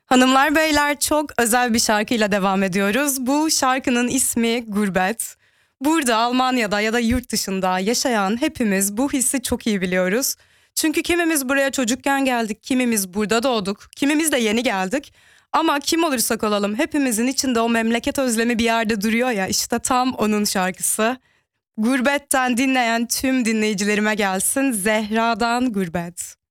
Hanımlar beyler çok özel bir şarkıyla devam ediyoruz. Bu şarkının ismi Gurbet. Burada Almanya'da ya da yurt dışında yaşayan hepimiz bu hissi çok iyi biliyoruz. Çünkü kimimiz buraya çocukken geldik, kimimiz burada doğduk, kimimiz de yeni geldik. Ama kim olursak olalım hepimizin içinde o memleket özlemi bir yerde duruyor ya, işte tam onun şarkısı. Gurbetten dinleyen tüm dinleyicilerime gelsin, Zehra'dan Gurbet.